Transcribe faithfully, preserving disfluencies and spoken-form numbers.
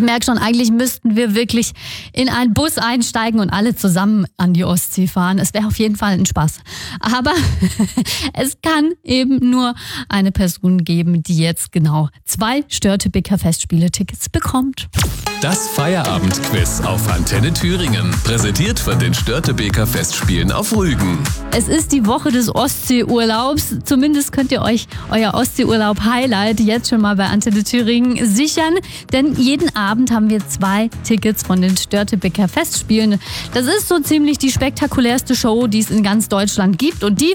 Ich merke schon, eigentlich müssten wir wirklich in einen Bus einsteigen und alle zusammen an die Ostsee fahren. Es wäre auf jeden Fall ein Spaß. Aber es kann eben nur eine Person geben, die jetzt genau zwei Störtebeker Festspiele-Tickets bekommt. Das Feierabendquiz auf Antenne Thüringen. Präsentiert von den Störtebeker Festspielen auf Rügen. Es ist die Woche des Ostseeurlaubs. Zumindest könnt ihr euch euer Ostseeurlaub-Highlight jetzt schon mal bei Antenne Thüringen sichern. Denn jeden Abend haben wir zwei Tickets von den Störtebeker Festspielen. Das ist so ziemlich die spektakulärste Show, die es in ganz Deutschland gibt. Und die